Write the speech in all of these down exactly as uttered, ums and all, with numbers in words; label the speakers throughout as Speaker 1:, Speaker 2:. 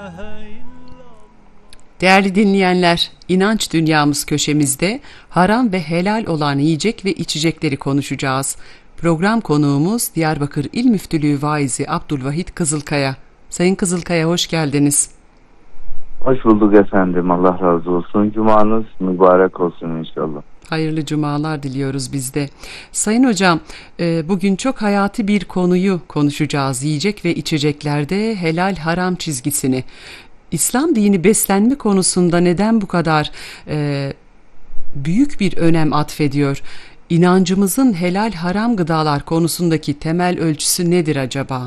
Speaker 1: Değerli dinleyenler, inanç dünyamız köşemizde haram ve helal olan yiyecek ve içecekleri konuşacağız. Program konuğumuz Diyarbakır İl Müftülüğü Vaizi Abdülvahit Kızılkaya. Sayın Kızılkaya, hoş geldiniz.
Speaker 2: Hoş bulduk efendim. Allah razı olsun. Cumanız mübarek olsun inşallah.
Speaker 1: Hayırlı cumalar diliyoruz biz de. Sayın hocam, bugün çok hayati bir konuyu konuşacağız. Yiyecek ve içeceklerde helal haram çizgisini. İslam dini beslenme konusunda neden bu kadar e, büyük bir önem atfediyor? İnancımızın helal haram gıdalar konusundaki temel ölçüsü nedir acaba?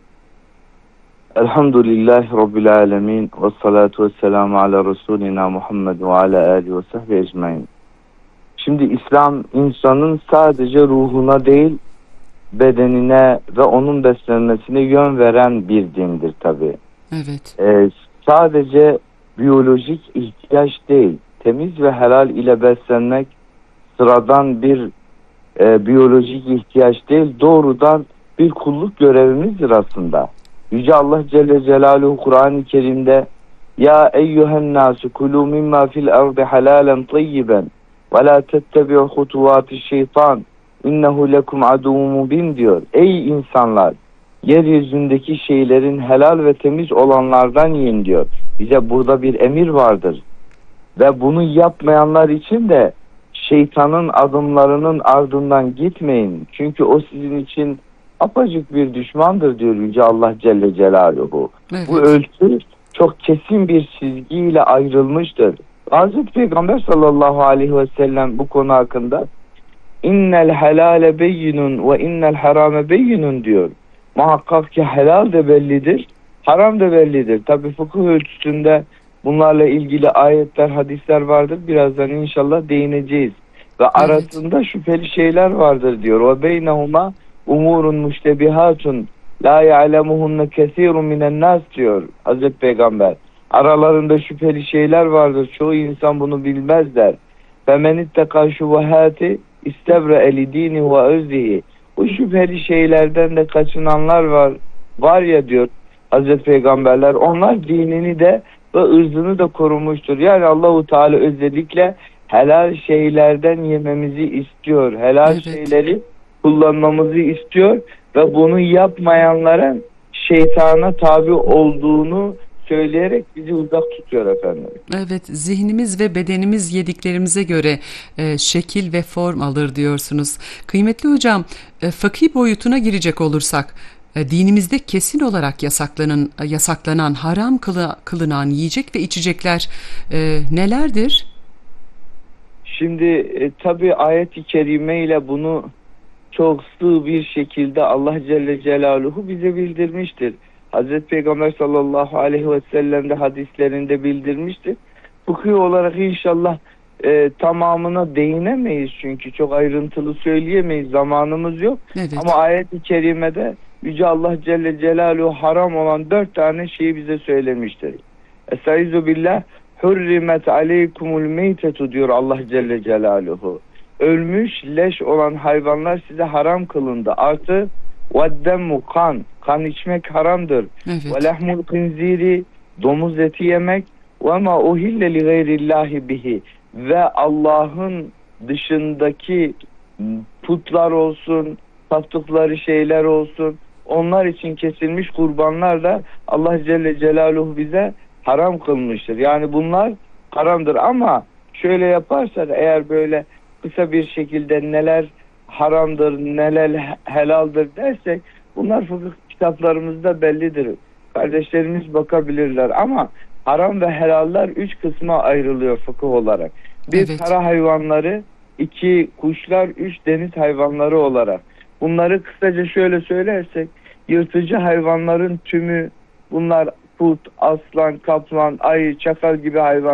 Speaker 2: Elhamdülillahi Rabbil alemin ve salatu ve selamu ala Resulina Muhammed ve ala alihi ve sahbihi ecmain. Şimdi İslam insanın sadece ruhuna değil bedenine ve onun beslenmesine yön veren bir dindir tabi.
Speaker 1: Evet.
Speaker 2: Ee, sadece biyolojik ihtiyaç değil, temiz ve helal ile beslenmek sıradan bir e, biyolojik ihtiyaç değil, doğrudan bir kulluk görevimizdir aslında. Yüce Allah Celle Celaluhu Kur'an-ı Kerim'de Ya eyyühen nasu kulu mimma fil ardi halalen tayyiben ve la tettebi'u hutuvati şeytan innehu lekum aduvun mubin diyor. Ey insanlar, yeryüzündeki şeylerin helal ve temiz olanlardan yiyin diyor. Bize burada bir emir vardır. Ve bunu yapmayanlar için de şeytanın adımlarının ardından gitmeyin. Çünkü o sizin için apacık bir düşmandır diyor Yüce Allah Celle Celaluhu. Evet. Bu ölçü çok kesin bir çizgiyle ayrılmıştır. Hazreti Peygamber sallallahu aleyhi ve sellem bu konu hakkında innel helale beyinun ve innel harame beyinun diyor. Muhakkak ki helal de bellidir, haram da bellidir. Tabi fıkıh ölçüsünde bunlarla ilgili ayetler, hadisler vardır. Birazdan inşallah değineceğiz. Ve evet, arasında şüpheli şeyler vardır diyor. Ve beynehuma umurun müştebihatun la ya'lemuhunne kesirun minen nas diyor Hazreti Peygamber. Aralarında şüpheli şeyler vardır. Çoğu insan bunu bilmezler. Femen itteka şubahati istebre eli dini ve özdihi. Bu şüpheli şeylerden de kaçınanlar var. Var ya diyor Hazreti Peygamberler, onlar dinini de ve ırzını da korumuştur. Yani Allahu Teala özellikle helal şeylerden yememizi istiyor. Helal evet. şeyleri kullanmamızı istiyor ve bunu yapmayanların şeytana tabi olduğunu söyleyerek bizi uzak tutuyor efendim.
Speaker 1: Evet, zihnimiz ve bedenimiz yediklerimize göre e, şekil ve form alır diyorsunuz. Kıymetli hocam, e, fıkhi boyutuna girecek olursak, e, dinimizde kesin olarak yasaklanan, yasaklanan haram kılı, kılınan yiyecek ve içecekler e, nelerdir?
Speaker 2: Şimdi e, tabi ayet-i kerime ile bunu çok sığ bir şekilde Allah Celle Celaluhu bize bildirmiştir. Hazreti Peygamber sallallahu aleyhi ve sellem de hadislerinde bildirmiştir. Fıkhi olarak inşallah e, tamamına değinemeyiz çünkü çok ayrıntılı söyleyemeyiz, zamanımız yok. Evet. Ama ayet-i kerimede Yüce Allah Celle Celaluhu haram olan dört tane şeyi bize söylemiştir. Estaizu billah hurrimet aleykumul meytetu diyor Allah Celle Celaluhu. Ölmüş, leş olan hayvanlar size haram kılındı. Artı veddemmu kan, kan içmek haramdır. Ve lehmul khinziri, domuz eti yemek ve ma uhille li gayrillahi bihi, ve Allah'ın dışındaki putlar olsun, taptıkları şeyler olsun, onlar için kesilmiş kurbanlar da Allah Celle Celaluhu bize haram kılmıştır. Yani bunlar haramdır ama şöyle yaparsak eğer böyle kısa bir şekilde neler haramdır, neler helaldir dersek bunlar fıkıh kitaplarımızda bellidir. Kardeşlerimiz bakabilirler ama haram ve helaller üç kısma ayrılıyor fıkıh olarak. Bir evet. kara hayvanları, iki kuşlar, üç deniz hayvanları olarak. Bunları kısaca şöyle söylersek yırtıcı hayvanların tümü bunlar kurt, aslan, kaplan, ayı, çakal gibi hayvan.